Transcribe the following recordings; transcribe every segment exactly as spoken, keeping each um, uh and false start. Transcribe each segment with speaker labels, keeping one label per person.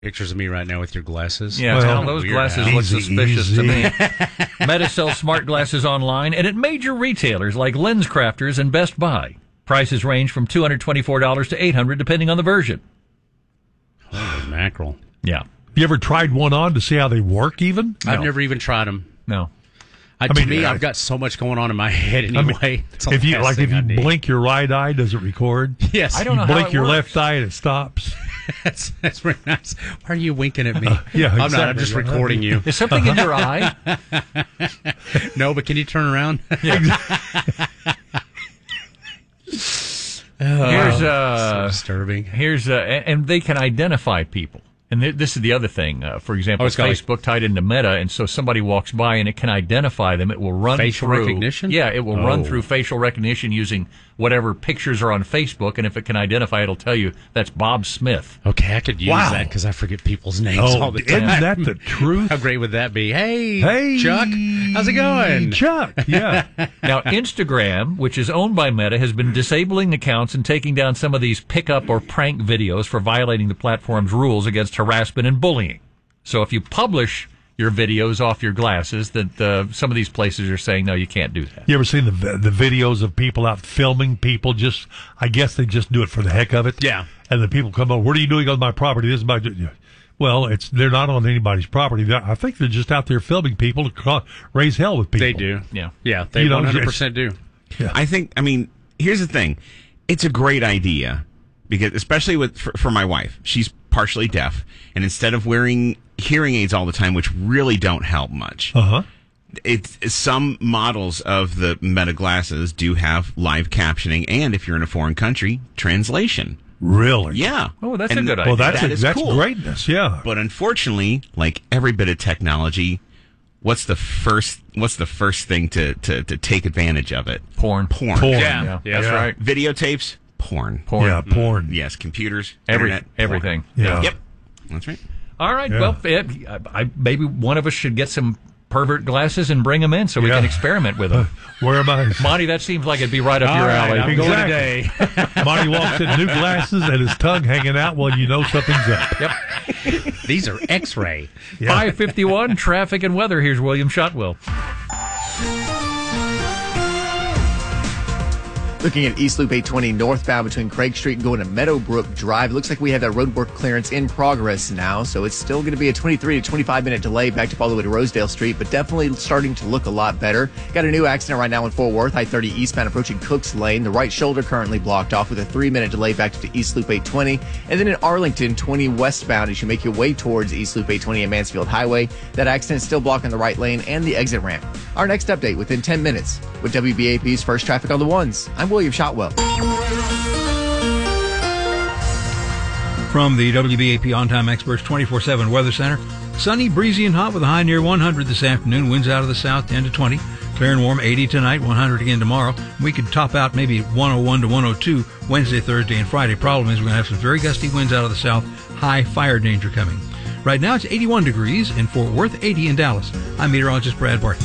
Speaker 1: Pictures of me right now with your glasses.
Speaker 2: Yeah,
Speaker 1: Well,
Speaker 2: tell those
Speaker 1: weird
Speaker 2: glasses
Speaker 1: how-
Speaker 2: look
Speaker 3: Easy,
Speaker 2: suspicious
Speaker 3: easy.
Speaker 2: to me. Meta sells smart glasses online and at major retailers like LensCrafters and Best Buy. Prices range from two hundred twenty-four dollars to eight hundred dollars depending on the version.
Speaker 1: Holy mackerel.
Speaker 2: Yeah.
Speaker 3: You ever tried one on to see how they work even?
Speaker 1: I've
Speaker 2: No.
Speaker 1: never even tried them.
Speaker 2: No.
Speaker 1: I,
Speaker 3: I
Speaker 1: to
Speaker 3: mean,
Speaker 1: me,
Speaker 3: I-
Speaker 1: I've got so much going on in my head
Speaker 3: I mean,
Speaker 1: anyway. It's the
Speaker 3: if you
Speaker 1: last
Speaker 3: like,
Speaker 1: thing
Speaker 3: if
Speaker 1: I
Speaker 3: you
Speaker 1: need.
Speaker 3: blink your right eye, does it record?
Speaker 1: Yes.
Speaker 2: I don't know
Speaker 3: You
Speaker 2: how
Speaker 3: blink
Speaker 2: it
Speaker 3: your
Speaker 2: works.
Speaker 3: left eye and it stops.
Speaker 1: That's, that's very nice. Why are you winking at me?
Speaker 3: yeah,
Speaker 1: I'm not. I'm
Speaker 3: exactly.
Speaker 1: just
Speaker 3: Yeah.
Speaker 1: recording you.
Speaker 2: Is something in your eye?
Speaker 1: No, but can you turn around?
Speaker 2: Here's
Speaker 1: so
Speaker 2: uh
Speaker 1: disturbing.
Speaker 2: here's uh and and they can identify people. And th- this is the other thing. Uh, for example,
Speaker 1: Oh, it's got, like-
Speaker 2: Facebook tied into Meta, and so somebody walks by and it can identify them. It will run
Speaker 1: Facial
Speaker 2: through,
Speaker 1: recognition?
Speaker 2: Yeah, it will run
Speaker 1: Oh.
Speaker 2: through facial recognition using whatever pictures are on Facebook, and if it can identify, it'll tell you that's Bob Smith.
Speaker 1: Okay, I could use
Speaker 3: Wow.
Speaker 1: that because I forget people's names
Speaker 3: Oh,
Speaker 1: all the
Speaker 3: isn't
Speaker 1: time.
Speaker 3: that the truth?
Speaker 1: How great would that be? Hey,
Speaker 3: Hey,
Speaker 1: Chuck, how's it going?
Speaker 3: Chuck, yeah.
Speaker 2: Now, Instagram, which is owned by Meta, has been disabling accounts and taking down some of these pickup or prank videos for violating the platform's rules against harassment and bullying. So if you publish your videos off your glasses, that uh, some of these places are saying, no, you can't do that.
Speaker 3: You ever seen the the videos of people out filming people? Just, I guess they just do it for the heck of it.
Speaker 1: Yeah.
Speaker 3: And the people come up, what are you doing on my property? This is my. Well, it's they're not on anybody's property. They're, I think they're just out there filming people to cause, raise hell with people.
Speaker 1: They do.
Speaker 2: Yeah.
Speaker 1: Yeah, they
Speaker 3: You know,
Speaker 1: one hundred percent do.
Speaker 4: I think, I mean, here's the thing. It's a great idea because, especially with for, for my wife, she's partially deaf, and instead of wearing hearing aids all the time, which really don't help much,
Speaker 3: Uh huh.
Speaker 4: it's some models of the Meta glasses do have live captioning, and if you're in a foreign country, translation.
Speaker 3: Really?
Speaker 4: Yeah.
Speaker 2: Oh, that's a
Speaker 4: And
Speaker 2: good
Speaker 3: Well, that's
Speaker 4: that
Speaker 3: a,
Speaker 4: is
Speaker 3: that's
Speaker 4: cool.
Speaker 3: greatness. Yeah.
Speaker 4: But unfortunately, like every bit of technology, what's the first what's the first thing to, to, to take advantage of it?
Speaker 2: Porn.
Speaker 4: Porn.
Speaker 3: Porn.
Speaker 1: Yeah,
Speaker 2: Yeah,
Speaker 1: yeah,
Speaker 2: that's
Speaker 3: Yeah.
Speaker 2: right.
Speaker 4: Videotapes, porn.
Speaker 2: Porn.
Speaker 3: Yeah, porn.
Speaker 4: Yes, computers,
Speaker 2: Every,
Speaker 4: internet, porn.
Speaker 2: everything.
Speaker 3: Yeah.
Speaker 4: Yep. That's right.
Speaker 2: All right.
Speaker 3: Yeah.
Speaker 2: Well, it, I, I, maybe one of us should get some pervert glasses and bring them in so we
Speaker 3: Yeah.
Speaker 2: can experiment with them.
Speaker 3: Where am I?
Speaker 2: Monty, that seems like it'd be right up
Speaker 1: All
Speaker 2: your
Speaker 1: right,
Speaker 2: alley.
Speaker 1: I'm going
Speaker 3: Exactly.
Speaker 1: today.
Speaker 3: Monty walks in new glasses and his tongue hanging out. Well, you know something's up.
Speaker 2: Yep.
Speaker 1: These are X-ray.
Speaker 3: Yeah.
Speaker 2: five fifty-one, traffic and weather. Here's William Shotwell.
Speaker 5: Looking at East Loop eight twenty northbound between Craig Street and going to Meadowbrook Drive. It looks like we have that roadwork clearance in progress now, so it's still going to be a twenty-three to twenty-five minute delay back up all the way to Rosedale Street, but definitely starting to look a lot better. Got a new accident right now in Fort Worth, I thirty eastbound approaching Cooks Lane. The right shoulder currently blocked off with a three minute delay back to East Loop eight twenty. And then in Arlington, twenty westbound as you make your way towards East Loop eight twenty and Mansfield Highway. That accident is still blocking the right lane and the exit ramp. Our next update within ten minutes with W B A P's First Traffic on the Ones. I'm William Shotwell.
Speaker 6: From the W B A P On Time Experts twenty-four seven Weather Center, sunny, breezy, and hot with a high near one hundred this afternoon. Winds out of the south ten to twenty. Clear and warm, eighty tonight, one hundred again tomorrow. We could top out maybe one oh one to one oh two Wednesday, Thursday, and Friday. Problem is we're going to have some very gusty winds out of the south. High fire danger coming. Right now it's eighty-one degrees in Fort Worth, eighty in Dallas. I'm meteorologist Brad Barton.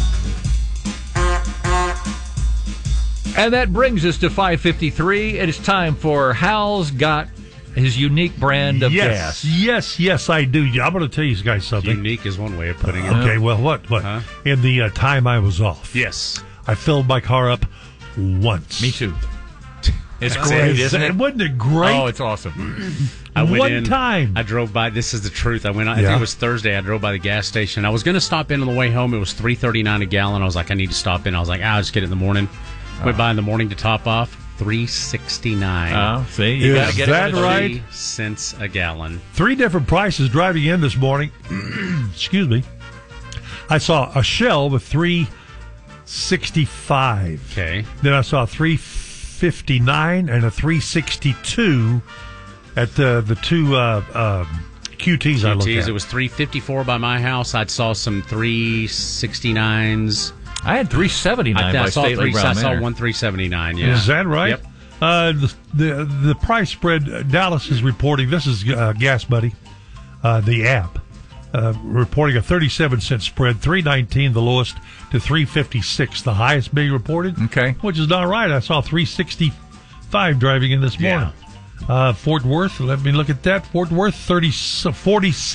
Speaker 2: And that brings us to five fifty-three. It is time for Hal's Got his unique brand of
Speaker 3: yes,
Speaker 2: gas.
Speaker 3: yes, yes, I do. I'm going to tell you guys something.
Speaker 1: Unique is one way of putting it.
Speaker 3: Okay, well, what? What?
Speaker 1: Huh?
Speaker 3: In the uh, time I was off,
Speaker 1: Yes.
Speaker 3: I filled my car up once.
Speaker 2: Me too. It's
Speaker 3: Is-
Speaker 2: great, isn't it?
Speaker 3: Wasn't it great?
Speaker 2: Oh, it's awesome.
Speaker 1: I went
Speaker 3: One
Speaker 1: in,
Speaker 3: time.
Speaker 1: I drove by. This is the truth. I went. I
Speaker 3: Yeah.
Speaker 1: think it was Thursday. I drove by the gas station. I was going to stop in on the way home. It was three thirty nine a gallon. I was like, I need to stop in. I was like, ah, I'll just get it in the morning. Went by in the morning to top off. Three sixty nine.
Speaker 2: Oh, see, you
Speaker 3: Is
Speaker 2: got to get
Speaker 3: that
Speaker 2: it. with a
Speaker 3: right?
Speaker 2: G.
Speaker 1: Cents a gallon.
Speaker 3: Three different prices driving in this morning. Excuse me. I saw a Shell with three sixty-five.
Speaker 1: Okay.
Speaker 3: Then I saw a three fifty-nine and a three sixty-two at uh, the two uh, uh, Q Ts I looked
Speaker 1: Q Ts.
Speaker 3: at.
Speaker 1: It was three fifty four by my house. I saw some three sixty nines.
Speaker 2: I had three seventy-nine
Speaker 1: I,
Speaker 2: by
Speaker 1: I saw
Speaker 2: Stately
Speaker 1: three.
Speaker 2: Brown
Speaker 1: I saw
Speaker 2: Manor.
Speaker 1: one three seventy nine. Yeah.
Speaker 3: Is that right?
Speaker 1: Yep.
Speaker 3: Uh, the, the the price spread. uh, Dallas is reporting. This is uh, Gas Buddy, uh, the app, uh, reporting a thirty-seven cent spread. three nineteen the lowest to three fifty-six the highest being reported.
Speaker 2: Okay.
Speaker 3: Which is not right. I saw three sixty-five driving in this
Speaker 1: Yeah.
Speaker 3: morning. Uh, Fort Worth, let me look at that. Fort Worth, thirty, forty-six.